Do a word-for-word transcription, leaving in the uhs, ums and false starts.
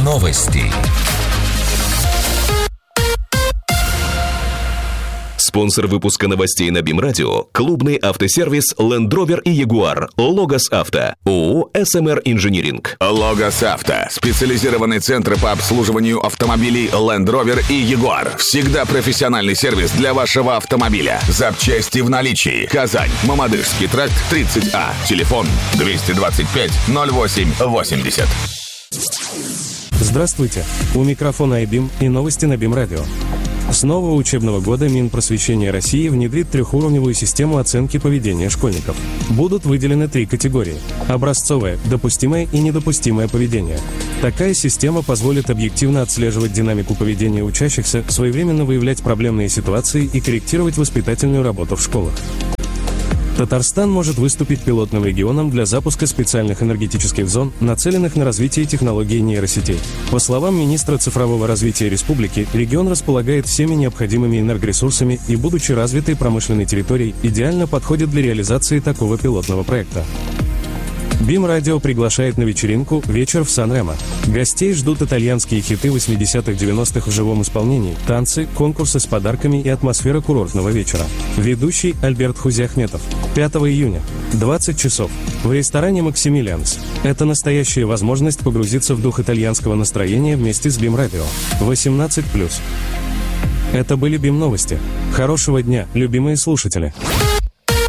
Новости. Спонсор выпуска новостей на БИМ-радио – клубный автосервис Land Rover и Jaguar. Логос Авто. ООО эс эм эр Инжиниринг. Логос Авто. Специализированный центр по обслуживанию автомобилей Land Rover и Jaguar. Всегда профессиональный сервис для вашего автомобиля. Запчасти в наличии. Казань. Мамадышский тракт, тридцать А. Телефон двести двадцать пять ноль восемь восемьдесят. Здравствуйте. У микрофона iBIM и новости на БИМ-радио. С нового учебного года Минпросвещения России внедрит трехуровневую систему оценки поведения школьников. Будут выделены три категории – образцовое, допустимое и недопустимое поведение. Такая система позволит объективно отслеживать динамику поведения учащихся, своевременно выявлять проблемные ситуации и корректировать воспитательную работу в школах. Татарстан может выступить пилотным регионом для запуска специальных энергетических зон, нацеленных на развитие технологий нейросетей. По словам министра цифрового развития республики, регион располагает всеми необходимыми энергоресурсами и, будучи развитой промышленной территорией, идеально подходит для реализации такого пилотного проекта. БИМ-радио приглашает на вечеринку «Вечер в Сан-Ремо». Гостей ждут итальянские хиты восьмидесятых-девяностых в живом исполнении, танцы, конкурсы с подарками и атмосфера курортного вечера. Ведущий Альберт Хузиахметов. пятого июня, двадцать часов, в ресторане «Максимилианс». Это настоящая возможность погрузиться в дух итальянского настроения вместе с БИМ-радио. восемнадцать плюс. Это были БИМ-новости. Хорошего дня, любимые слушатели.